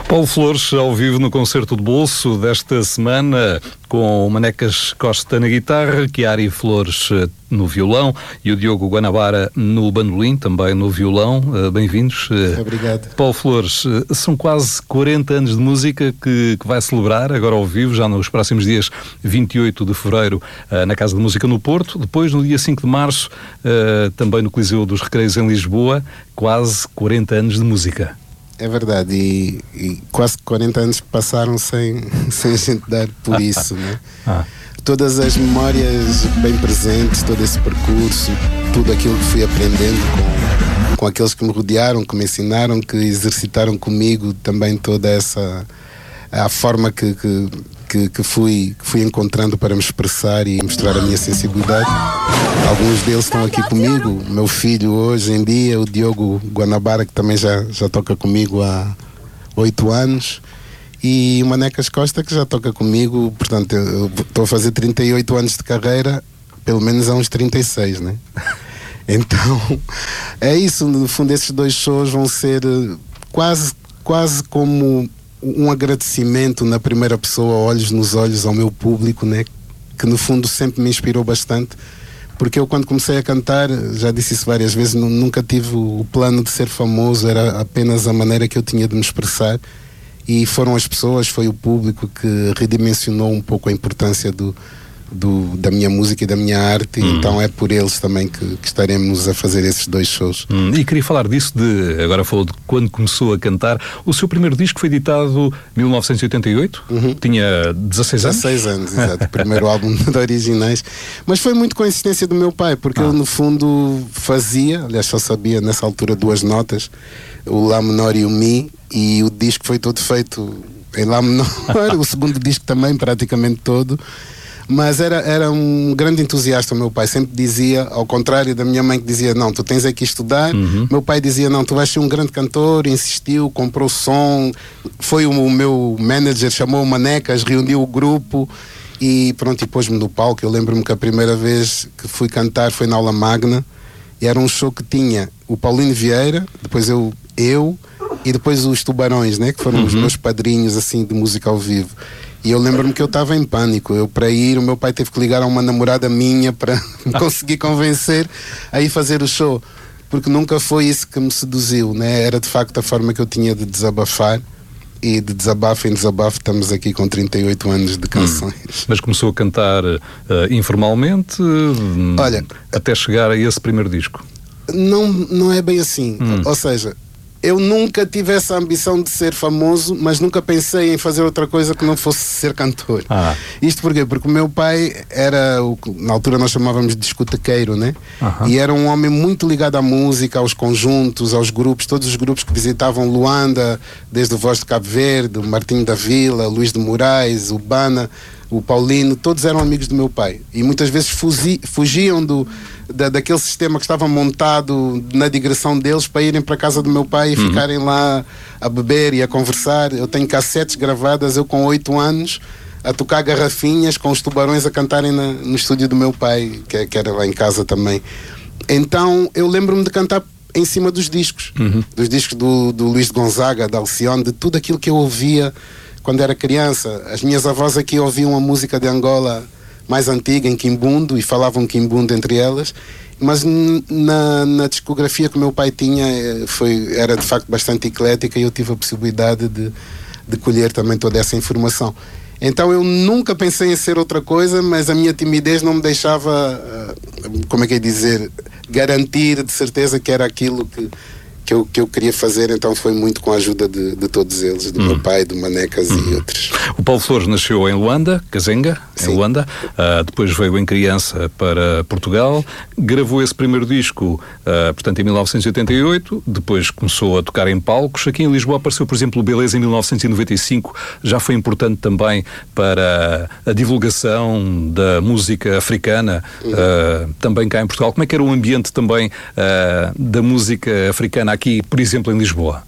Paulo Flores, ao vivo no Concerto de Bolso desta semana, com o Manecas Costa na guitarra, Chiari Flores no violão e o Diogo Guanabara no bandolim, também no violão. Bem-vindos. Obrigado. Paulo Flores, são quase 40 anos de música que vai celebrar agora ao vivo, já nos próximos dias 28 de fevereiro, na Casa de Música no Porto, depois no dia 5 de março, também no Coliseu dos Recreios em Lisboa. Quase 40 anos de música. É verdade, e quase 40 anos passaram sem a gente dar por isso, né? Todas as memórias bem presentes, todo esse percurso, tudo aquilo que fui aprendendo com aqueles que me rodearam, que me ensinaram, que exercitaram comigo também toda essa a forma que fui encontrando para me expressar e mostrar a minha sensibilidade. Alguns deles estão aqui comigo, meu filho hoje em dia, o Diogo Guanabara, que também já toca comigo há 8 anos, e o Manecas Costa, que já toca comigo. Portanto, eu estou a fazer 38 anos de carreira, pelo menos há uns 36, né? Então, é isso. No fundo, esses dois shows vão ser quase como um agradecimento na primeira pessoa, olhos nos olhos, ao meu público, né? Que no fundo sempre me inspirou bastante, porque eu, quando comecei a cantar, já disse isso várias vezes, nunca tive o plano de ser famoso, era apenas a maneira que eu tinha de me expressar, e foram as pessoas, foi o público que redimensionou um pouco a importância da minha música e da minha arte. Então é por eles também que estaremos a fazer esses dois shows. E queria falar disso, agora falou de quando começou a cantar. O seu primeiro disco foi editado em 1988, tinha 16 anos? 16 anos, exato, o primeiro álbum de originais. Mas foi muito coincidência do meu pai, porque ele no fundo fazia, aliás só sabia nessa altura 2 notas, o Lá menor e o Mi, e o disco foi todo feito em Lá menor, o segundo disco também praticamente todo. Mas era um grande entusiasta, o meu pai sempre dizia, ao contrário da minha mãe que dizia, não, tu tens aqui estudar, meu pai dizia, não, tu vais ser um grande cantor, insistiu, comprou som, foi o meu manager, chamou o Manecas, reuniu o grupo e pronto, e pôs-me no palco. Eu lembro-me que a primeira vez que fui cantar foi na aula magna, e era um show que tinha o Paulinho Vieira, depois eu e depois os Tubarões, né, que foram os meus padrinhos assim de música ao vivo. E eu lembro-me que eu estava em pânico. Para ir, o meu pai teve que ligar a uma namorada minha para me conseguir convencer a ir fazer o show, porque nunca foi isso que me seduziu, né? Era de facto a forma que eu tinha de desabafar, e de desabafo em desabafo estamos aqui com 38 anos de canções. Mas começou a cantar informalmente, olha, até chegar a esse primeiro disco? Não é bem assim. Ou seja, eu nunca tive essa ambição de ser famoso, mas nunca pensei em fazer outra coisa que não fosse ser cantor. Isto porquê? Porque o meu pai era, na altura nós chamávamos de discotequeiro, né? E era um homem muito ligado à música, aos conjuntos, aos grupos, todos os grupos que visitavam Luanda, desde o Voz de Cabo Verde, o Martinho da Vila, Luís de Moraes, o Bana, o Paulino, todos eram amigos do meu pai. E muitas vezes fugiam daquele sistema que estava montado na digressão deles para irem para a casa do meu pai e ficarem lá a beber e a conversar. Eu tenho cassetes gravadas, eu com 8 anos, a tocar garrafinhas com os Tubarões a cantarem no estúdio do meu pai, que era lá em casa também. Então eu lembro-me de cantar em cima dos discos, dos discos do Luís de Gonzaga, da Alcione, de tudo aquilo que eu ouvia quando era criança. As minhas avós aqui ouviam a música de Angola mais antiga, em Quimbundo, e falavam Quimbundo entre elas, mas na discografia que o meu pai tinha era de facto bastante eclética, e eu tive a possibilidade de colher também toda essa informação. Então eu nunca pensei em ser outra coisa, mas a minha timidez não me deixava, como é que é dizer, garantir de certeza que era aquilo que eu queria fazer. Então foi muito com a ajuda de todos eles, do meu pai, do Manecas e outros. O Paulo Flores nasceu em Luanda, Kazenga, em Luanda, depois veio em criança para Portugal, gravou esse primeiro disco, portanto em 1988, depois começou a tocar em palcos. Aqui em Lisboa apareceu, por exemplo, o Beleza em 1995, já foi importante também para a divulgação da música africana, também cá em Portugal. Como é que era o ambiente também da música africana aqui, por exemplo, em Lisboa?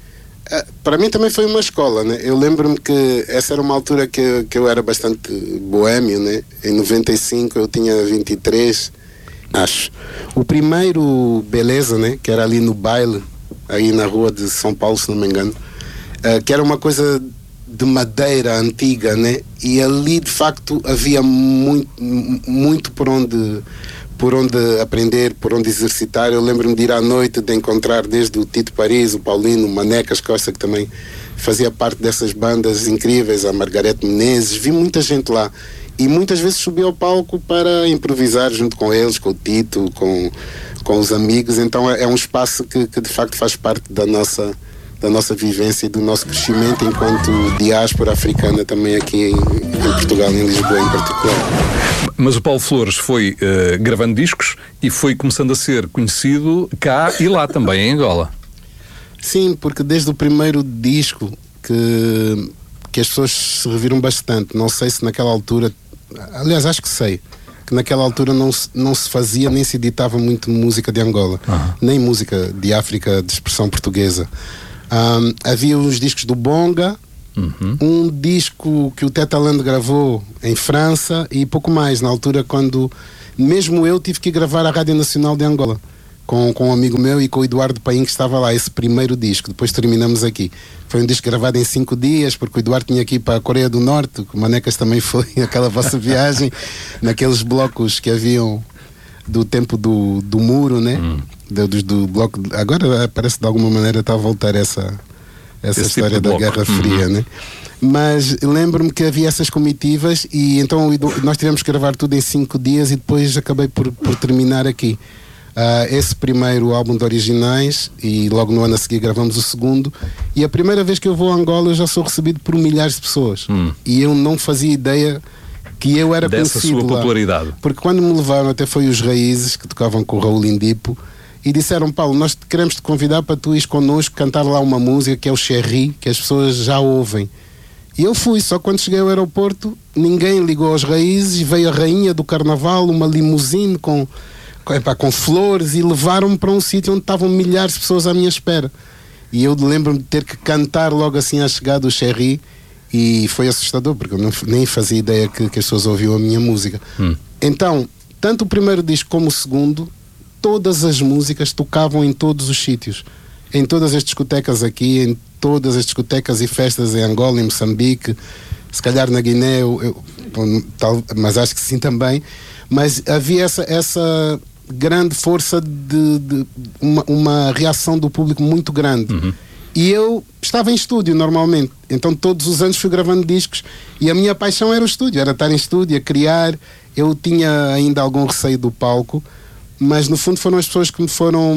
Para mim também foi uma escola, né? Eu lembro-me que essa era uma altura que eu era bastante boémio, né? Em 95 eu tinha 23, acho. O primeiro Beleza, né? Que era ali no baile, aí na rua de São Paulo, se não me engano, que era uma coisa de madeira antiga, né? E ali de facto havia muito por onde aprender, por onde exercitar. Eu lembro-me de ir à noite, de encontrar desde o Tito Paris, o Paulino, o Manecas Costa, que também fazia parte dessas bandas incríveis, a Margarete Menezes. Vi muita gente lá e muitas vezes subi ao palco para improvisar junto com eles, com o Tito, com os amigos. Então é um espaço que de facto faz parte da nossa vivência e do nosso crescimento enquanto diáspora africana também aqui em Portugal, em Lisboa em particular. Mas o Paulo Flores foi gravando discos e foi começando a ser conhecido cá e lá também, em Angola. Sim, porque desde o primeiro disco que as pessoas se reviram bastante. Não sei se naquela altura, aliás, acho que sei, que naquela altura não se fazia nem se editava muito música de Angola, nem música de África de expressão portuguesa. Havia os discos do Bonga, um disco que o Teta Land gravou em França e pouco mais, na altura quando mesmo eu tive que gravar a Rádio Nacional de Angola com um amigo meu e com o Eduardo Paim, que estava lá, esse primeiro disco. Depois terminamos aqui. Foi um disco gravado em 5 dias, porque o Eduardo tinha que ir para a Coreia do Norte, o Manecas também foi, aquela vossa viagem, naqueles blocos que haviam do tempo do muro, né? Do bloco. Agora parece de alguma maneira está a voltar essa história da Guerra Fria, né? Mas lembro-me que havia essas comitivas e então nós tivemos que gravar tudo em 5 dias e depois acabei por terminar aqui. Esse primeiro álbum de originais e logo no ano a seguir gravamos o segundo, e a primeira vez que eu vou a Angola eu já sou recebido por milhares de pessoas e eu não fazia ideia que eu era dessa conhecido sua popularidade lá. Porque quando me levaram, até foi os Raízes que tocavam com o Raul Indipo e disseram: Paulo, nós queremos te convidar para tu ires connosco cantar lá uma música que é o Cherry, que as pessoas já ouvem. E eu fui, só quando cheguei ao aeroporto ninguém ligou aos Raízes e veio a rainha do carnaval, uma limusine com flores, e levaram-me para um sítio onde estavam milhares de pessoas à minha espera. E eu lembro-me de ter que cantar logo assim à chegada do Cherry, e foi assustador, porque eu nem fazia ideia que as pessoas ouviam a minha música. Então, tanto o primeiro disco como o segundo, todas as músicas tocavam em todos os sítios. Em todas as discotecas aqui, em todas as discotecas e festas em Angola, em Moçambique, se calhar na Guiné, mas acho que sim também. Mas havia essa grande força de uma reação do público muito grande. E eu estava em estúdio normalmente, então todos os anos fui gravando discos e a minha paixão era o estúdio, era estar em estúdio, a criar. Eu tinha ainda algum receio do palco, mas no fundo foram as pessoas que me foram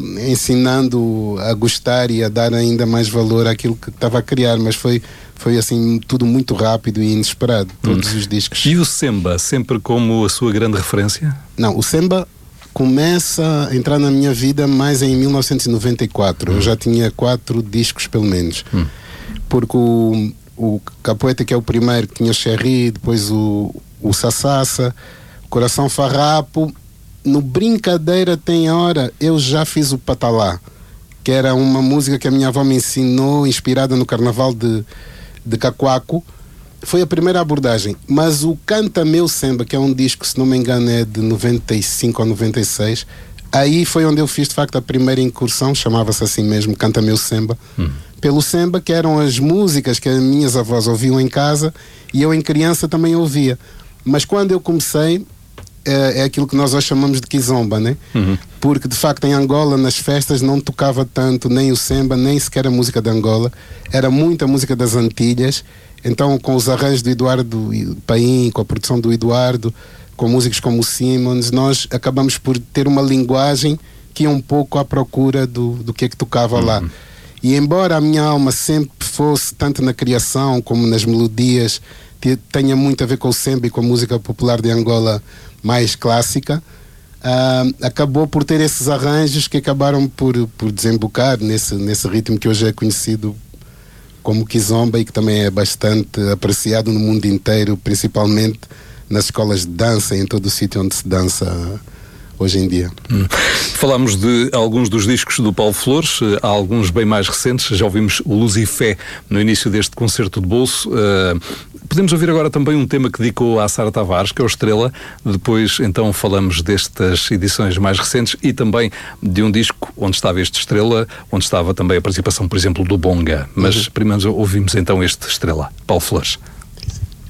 ensinando a gostar e a dar ainda mais valor àquilo que estava a criar. Mas foi assim tudo muito rápido e inesperado, todos os discos. E o Semba, sempre como a sua grande referência? Não, o Semba começa a entrar na minha vida mais em 1994. Eu já tinha 4 discos pelo menos. Porque o Capoeira, que é o primeiro, que tinha o Cherry, depois o Sassassa, o Coração Farrapo. No Brincadeira Tem Hora eu já fiz o Patalá, que era uma música que a minha avó me ensinou, inspirada no carnaval de Cacoaco. Foi a primeira abordagem. Mas o Canta Meu Semba, que é um disco, se não me engano é de 95 ou 96, aí foi onde eu fiz de facto a primeira incursão, chamava-se assim mesmo, Canta Meu Semba, pelo Semba, que eram as músicas que as minhas avós ouviam em casa e eu em criança também ouvia. Mas quando eu comecei, é aquilo que nós hoje chamamos de kizomba, né? Porque de facto em Angola nas festas não tocava tanto nem o Semba, nem sequer a música de Angola, era muita música das Antilhas. Então com os arranjos do Eduardo Paim, com a produção do Eduardo, com músicos como o Simons, nós acabamos por ter uma linguagem que ia um pouco à procura do que é que tocava lá. E embora a minha alma sempre fosse, tanto na criação como nas melodias, tenha muito a ver com o Semba e com a música popular de Angola mais clássica, acabou por ter esses arranjos que acabaram por desembocar nesse ritmo que hoje é conhecido como kizomba e que também é bastante apreciado no mundo inteiro, principalmente nas escolas de dança e em todo o sítio onde se dança hoje em dia. Falámos de alguns dos discos do Paulo Flores, há alguns bem mais recentes, já ouvimos o Luz e Fé no início deste concerto de bolso. Podemos ouvir agora também um tema que dedicou à Sara Tavares, que é o Estrela. Depois, então, falamos destas edições mais recentes e também de um disco onde estava este Estrela, onde estava também a participação, por exemplo, do Bonga. Mas primeiro ouvimos então este Estrela, Paulo Flores.